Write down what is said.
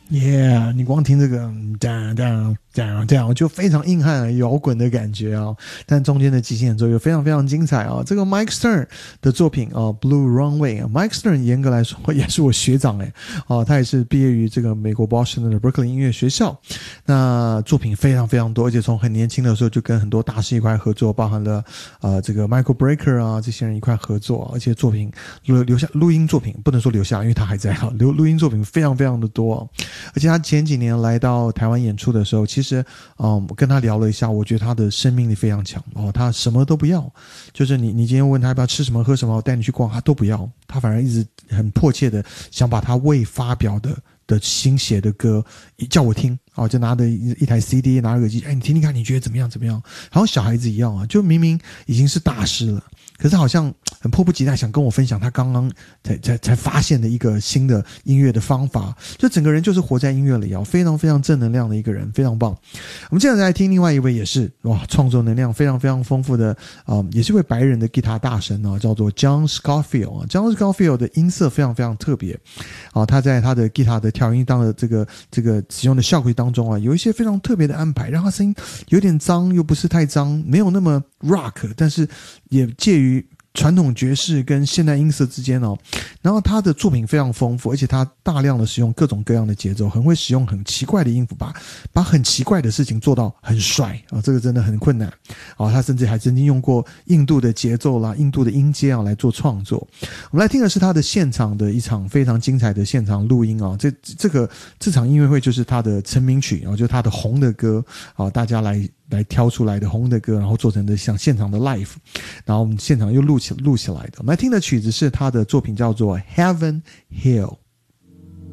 Yeah， 你光听这个这样就非常硬汉摇滚的感觉啊，但中间的即兴演奏又非常非常精彩啊。这个 Mike Stern 的作品啊 Blue Runway，Mike Stern 严格来说也是我学长他也是毕业于这个美国 Boston 的 Berkeley 音乐学校，那作品非常非常多，而且从很年轻的时候就跟很多大师一块合作，包含了这个 Michael Brecker 啊这些人一块合作，而且作品留下录音作品不能说留下，因为他还在录音作品非常非常的多而且他前几年来到台湾演出的时候，其实我跟他聊了一下，我觉得他的生命力非常强他什么都不要，就是你今天问他要不要吃什么喝什么，我带你去逛，他都不要，他反而一直很迫切的想把他未发表的新写的歌叫我听就拿着一台 CD 拿着耳机，你听听看你觉得怎么样，好像小孩子一样就明明已经是大师了，可是好像很迫不及待想跟我分享他刚刚才发现的一个新的音乐的方法，就整个人就是活在音乐里非常非常正能量的一个人，非常棒。我们接着来听另外一位也是创作能量非常非常丰富的也是一位白人的吉他大神叫做 John Scofield。John Scofield 的音色非常非常特别他在他的吉他的调音当的这个使用的效果当中有一些非常特别的安排，让他声音有点脏又不是太脏，没有那么 rock， 但是也介于传统爵士跟现代音色之间然后他的作品非常丰富，而且他大量的使用各种各样的节奏，很会使用很奇怪的音符，把很奇怪的事情做到很帅这个真的很困难他甚至还曾经用过印度的节奏啦、印度的音阶来做创作。我们来听的是他的现场的一场非常精彩的现场录音这场音乐会就是他的成名曲就是他的红的歌大家来挑出来的红的歌，然后做成的像现场的 live， 然后我们现场又录起来的。我们来听的曲子是他的作品叫做 Heaven Hill。